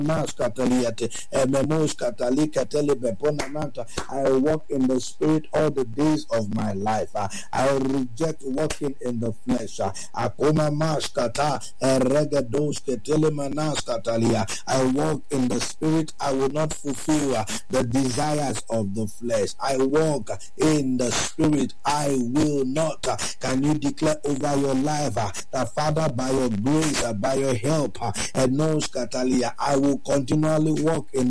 I will walk in the spirit all the days of my life. I will reject walking in the flesh. I walk in the spirit. I will not fulfill the desires of the flesh. I walk in the spirit. I will not. Can you declare over your life that, Father, by your grace, by your help, I will continually walk in